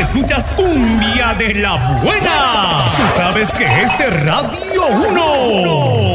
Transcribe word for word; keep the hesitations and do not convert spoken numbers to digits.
escuchas cumbia de la buena. Tú sabes que este Radio uno